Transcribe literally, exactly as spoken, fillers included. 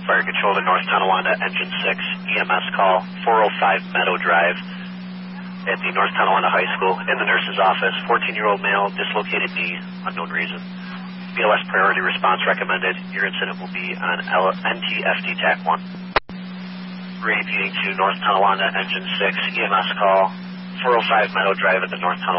Fire Control to North Tonawanda, Engine six, E M S call, four oh five Meadow Drive at the North Tonawanda High School. In the nurse's office, fourteen-year-old male, dislocated knee, unknown reason. B L S priority response recommended. Your incident will be on N T F D TAC one. Repeating to North Tonawanda, Engine six, E M S call, four oh five Meadow Drive at the North Tonawanda